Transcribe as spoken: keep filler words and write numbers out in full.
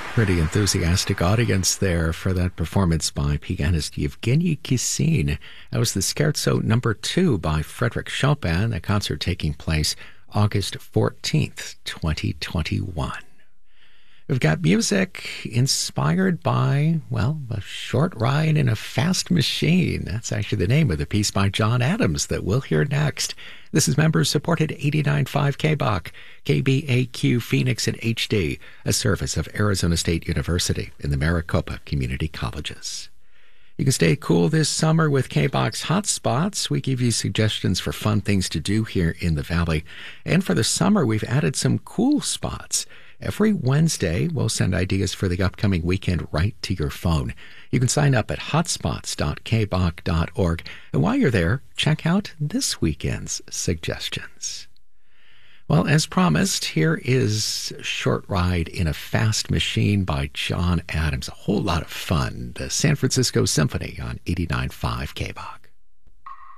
Pretty enthusiastic audience there for that performance by pianist Yevgeny Kissin. That was the Scherzo number two by Frederick Chopin, a concert taking place August fourteenth, twenty twenty-one. We've got music inspired by, well, a short ride in a fast machine. That's actually the name of the piece by John Adams that we'll hear next. This is member-supported eighty-nine point five K B O C, K B A Q Phoenix in H D, a service of Arizona State University in the Maricopa Community Colleges. You can stay cool this summer with K B O C's Hotspots. We give you suggestions for fun things to do here in the Valley. And for the summer, we've added some cool spots. Every Wednesday, we'll send ideas for the upcoming weekend right to your phone. You can sign up at hotspots dot k b o c dot org. And while you're there, check out this weekend's suggestions. Well, as promised, here is Short Ride in a Fast Machine by John Adams. A whole lot of fun. The San Francisco Symphony on eighty-nine point five K B O C.